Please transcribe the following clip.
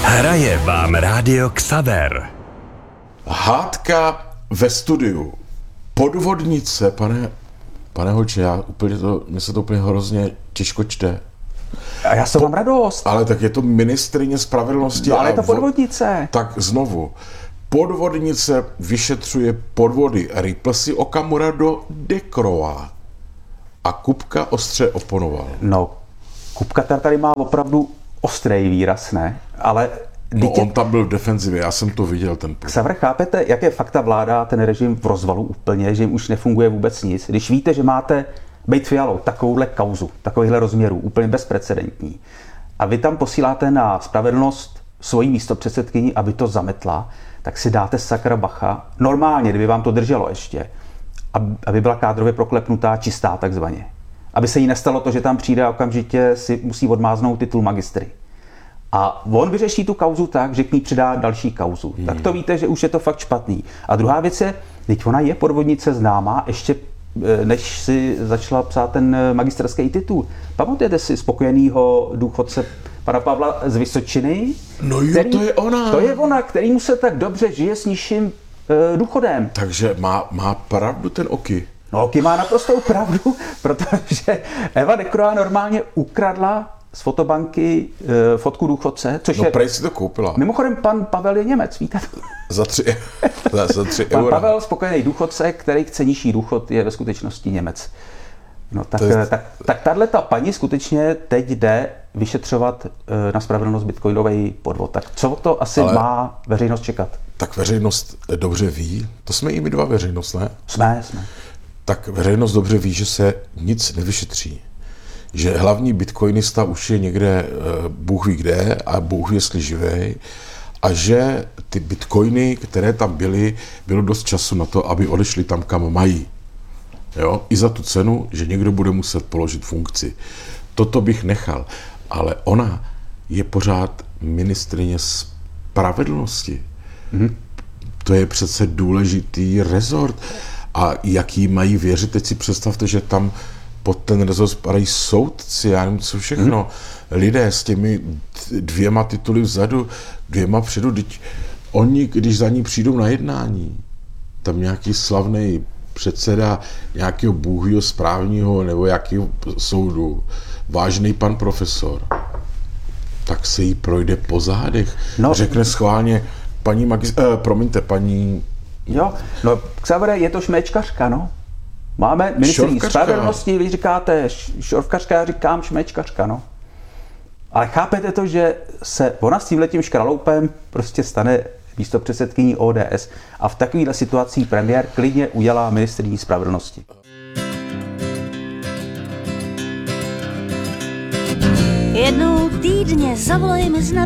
Hraje vám Rádio Xaver. Hádka ve studiu. Podvodnice, pane Holče, mně se to úplně hrozně těžko čte. A já mám radost. Ale tak je to ministryně spravedlnosti. No, ale je to podvodnice. Tak znovu. Podvodnice vyšetřuje podvody. Rýpl si Okamura do Dekrova. A Kupka ostře oponoval. No, Kupka tady má opravdu ostrý výraz, ne? Ale no, on tam byl v defenzivě, já jsem to viděl, ten podvod. Xaver, chápete, jaké fakta vládá ten režim v rozvalu úplně, že jim už nefunguje vůbec nic? Když víte, že máte Bejt Fialou takovouhle kauzu, takovýchhle rozměrů, úplně bezprecedentní, a vy tam posíláte na spravedlnost svoji místopředsedkyni, aby to zametla, tak si dáte sakra bacha, normálně, kdyby vám to drželo ještě, aby byla kádrově proklepnutá, čistá takzvaně. Aby se jí nestalo to, že tam přijde a okamžitě si musí odmáznout titul magistry. A on vyřeší tu kauzu tak, že k ní přidá další kauzu. Tak to víte, že už je to fakt špatný. A druhá věc je, teď ona je podvodnice známá, ještě než si začala psát ten magisterský titul. Pamatujete si spokojenýho důchodce pana Pavla z Vysočiny? No jo, to je ona. To je ona, kterýmu se tak dobře žije s nižším důchodem. Takže má pravdu ten Oky. No, Oky má naprostou pravdu, protože Eva Dekrová normálně ukradla z fotobanky fotku důchodce, což no, je... prej si to koupila. Mimochodem, pan Pavel je Němec, víte? Za 3 Pan eura. Pavel, spokojený důchodce, který chce nižší důchod, je ve skutečnosti Němec. No tak tato paní skutečně teď jde vyšetřovat na spravedlnost bitcoinový podvod. Tak co to asi má veřejnost čekat? Tak veřejnost dobře ví, to jsme i my dva veřejnost, ne? Jsme. Tak veřejnost dobře ví, že se nic nevyšetří. Že hlavní bitcoinista už je někde Bůh ví kde a Bůh ví, jestli živej, a že ty bitcoiny, které tam byly, bylo dost času na to, aby odešli tam, kam mají. Jo? I za tu cenu, že někdo bude muset položit funkci. Toto bych nechal. Ale ona je pořád ministryně spravedlnosti. To je přece důležitý rezort. A jaký mají věřit? Teď si představte, že tam pod ten rezort spadají soudci, já nevím co všechno. Lidé s těmi 2 tituly vzadu, 2 předu. Teď oni, když za ní přijdou na jednání, tam nějaký slavný předseda nějakého bůhvího správního nebo jakého soudu, vážný pan profesor, tak se jí projde po zádech. No, řekne schválně, paní... Jo, no, Xavere, je to šméčkařka, no. Máme ministryní spravedlnosti, vy říkáte šorvkařka, já říkám šméčkařka, no. Ale chápete to, že se ona s tímhletím škraloupem prostě stane místopředsedkyní ODS a v takovéhle situaci premiér klidně udělá ministryní spravedlnosti. Jednou týdně zavolejme